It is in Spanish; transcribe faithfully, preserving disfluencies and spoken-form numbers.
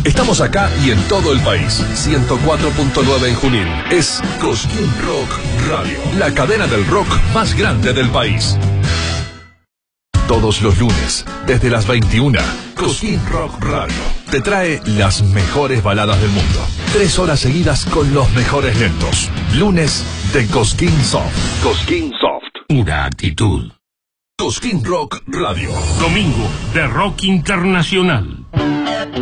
Estamos acá y en todo el país. ciento cuatro punto nueve en Junín. Es Cosquín Rock Radio, la cadena del rock más grande del país. Todos los lunes, desde las veintiuna, Cosquín Rock Radio te trae las mejores baladas del mundo. Tres horas seguidas con los mejores lentos. Lunes de Cosquín Soft. Cosquín Soft. Pura actitud. Cosquín Rock Radio. Domingo de Rock Internacional.